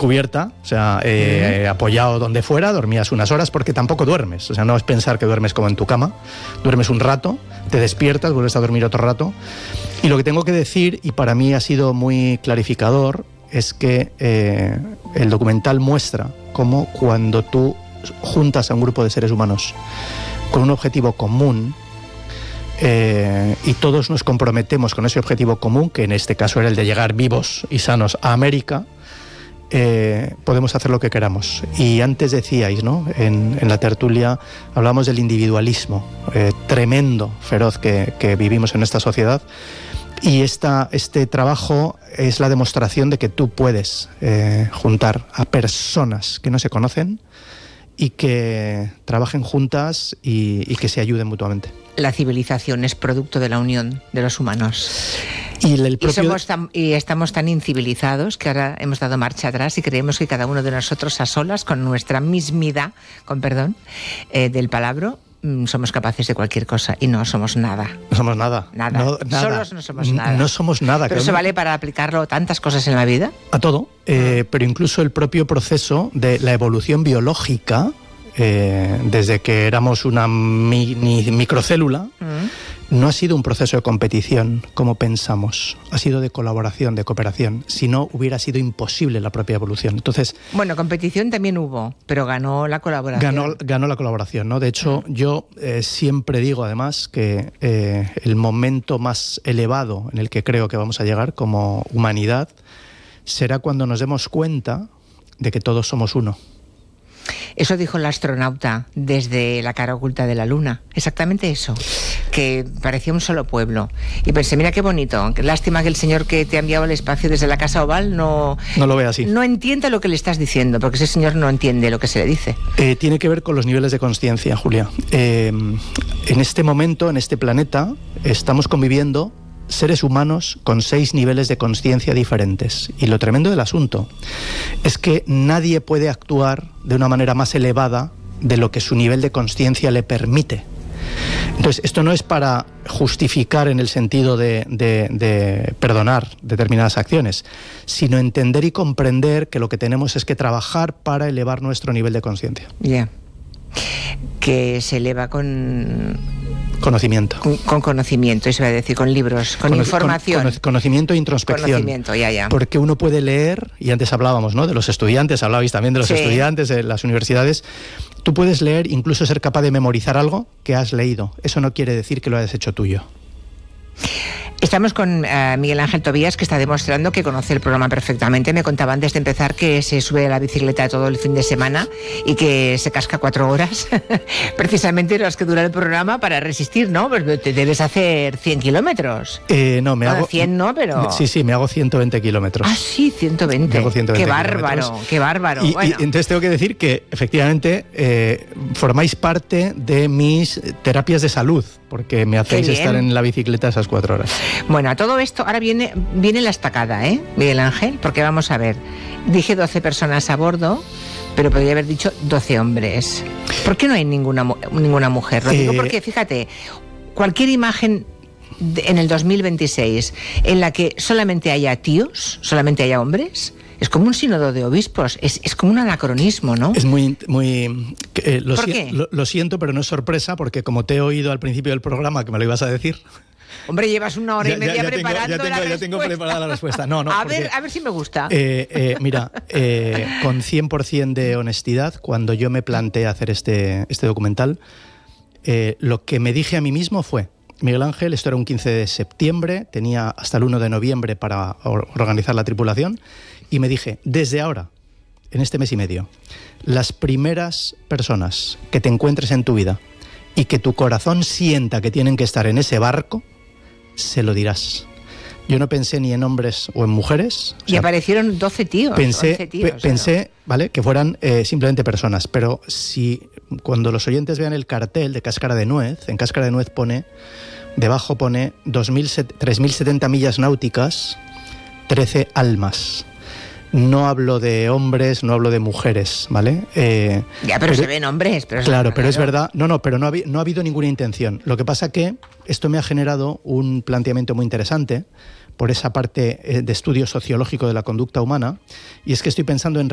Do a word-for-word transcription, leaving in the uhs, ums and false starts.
cubierta, o sea, eh, uh-huh. apoyado donde fuera, dormías unas horas porque tampoco duermes. O sea, no es pensar que duermes como en tu cama. Duermes un rato, te despiertas, vuelves a dormir otro rato. Y lo que tengo que decir, y para mí ha sido muy clarificador, es que eh, el documental muestra cómo cuando tú juntas a un grupo de seres humanos con un objetivo común, eh, y todos nos comprometemos con ese objetivo común, que en este caso era el de llegar vivos y sanos a América, eh, podemos hacer lo que queramos. Y antes decíais, ¿no?, en, en la tertulia hablamos del individualismo eh, tremendo, feroz que, que vivimos en esta sociedad. Y esta, este trabajo es la demostración de que tú puedes eh, juntar a personas que no se conocen y que trabajen juntas y, y que se ayuden mutuamente. La civilización es producto de la unión de los humanos. Y, el propio... y, somos tan, y estamos tan incivilizados que ahora hemos dado marcha atrás y creemos que cada uno de nosotros a solas, con nuestra mismidad, con perdón, eh, del palabra, somos capaces de cualquier cosa y no somos nada. No somos nada. Nada. No, nada. Solos no somos nada. No somos nada. ¿Pero eso no... vale para aplicarlo a tantas cosas en la vida? A todo. Eh, pero incluso el propio proceso de la evolución biológica, eh, desde que éramos una mini microcélula, mm. no ha sido un proceso de competición como pensamos. Ha sido de colaboración, de cooperación. Si no, hubiera sido imposible la propia evolución. Entonces, bueno, competición también hubo, pero ganó la colaboración. Ganó, ganó la colaboración, ¿no? De hecho, mm. yo eh, siempre digo, además, que eh, el momento más elevado en el que creo que vamos a llegar como humanidad será cuando nos demos cuenta de que todos somos uno. Eso dijo el astronauta desde la cara oculta de la Luna. Exactamente eso. Que parecía un solo pueblo. Y pensé, mira qué bonito. Lástima que el señor que te ha enviado al espacio desde la Casa Oval no... No lo ve así. No entienda lo que le estás diciendo, porque ese señor no entiende lo que se le dice. Eh, tiene que ver con los niveles de consciencia, Julia. Eh, en este momento, en este planeta, estamos conviviendo seres humanos con seis niveles de consciencia diferentes. Y lo tremendo del asunto es que nadie puede actuar de una manera más elevada de lo que su nivel de consciencia le permite. Entonces, esto no es para justificar en el sentido de, de, de perdonar determinadas acciones, sino entender y comprender que lo que tenemos es que trabajar para elevar nuestro nivel de conciencia. Ya. Yeah. Que se eleva con... Conocimiento. Con, con conocimiento, eso iba a decir, con libros, con, con información. Con, conocimiento e introspección. Conocimiento, ya, ya. Porque uno puede leer, y antes hablábamos, ¿no?, de los estudiantes, hablabais también de los sí. estudiantes de las universidades. Tú puedes leer, incluso ser capaz de memorizar algo que has leído. Eso no quiere decir que lo hayas hecho tuyo. Estamos con uh, Miguel Ángel Tobías, que está demostrando que conoce el programa perfectamente. Me contaba antes de empezar que se sube a la bicicleta todo el fin de semana y que se casca cuatro horas, precisamente las que dura el programa, para resistir, ¿no? Pues te debes hacer cien kilómetros. Eh, no, me bueno, hago... cien no, pero... Sí, sí, me hago ciento veinte kilómetros. Ah, sí, ciento veinte. Me hago ciento veinte qué bárbaro, qué bárbaro. Y, bueno. y entonces tengo que decir que, efectivamente, eh, formáis parte de mis terapias de salud, porque me hacéis estar en la bicicleta esas cuatro horas. Bueno, a todo esto, ahora viene, viene la estacada, ¿eh, Miguel Ángel? Porque vamos a ver, dije doce personas a bordo, pero podría haber dicho doce hombres. ¿Por qué no hay ninguna, ninguna mujer? Lo eh... digo porque, fíjate, cualquier imagen de, en el dos mil veintiséis en la que solamente haya tíos, solamente haya hombres... Es como un sínodo de obispos, es, es como un anacronismo, ¿no? Es muy... muy eh, lo, ¿Por si, qué? Lo, lo siento, pero no es sorpresa, porque como te he oído al principio del programa que me lo ibas a decir... Hombre, llevas una hora y media ya, ya preparando tengo, ya tengo, la ya respuesta. tengo preparada la respuesta. No, no, a, porque, ver, a ver si me gusta. Eh, eh, mira, eh, con cien por ciento de honestidad, cuando yo me planteé hacer este, este documental, eh, lo que me dije a mí mismo fue: Miguel Ángel, esto era un quince de septiembre, tenía hasta el uno de noviembre para organizar la tripulación, y me dije, desde ahora, en este mes y medio, las primeras personas que te encuentres en tu vida y que tu corazón sienta que tienen que estar en ese barco, se lo dirás. Yo no pensé ni en hombres o en mujeres. Y sea, aparecieron doce tíos. Pensé, once tíos, pe- pensé ¿vale?, que fueran eh, simplemente personas, pero si cuando los oyentes vean el cartel de Cáscara de Nuez, en Cáscara de Nuez pone, debajo pone tres mil setenta millas náuticas, trece almas. No hablo de hombres, no hablo de mujeres, ¿vale? Eh, ya, pero, pero se ven hombres. Pero claro, es pero es verdad. No, no, pero no ha, no ha habido ninguna intención. Lo que pasa que esto me ha generado un planteamiento muy interesante por esa parte de estudio sociológico de la conducta humana, y es que estoy pensando en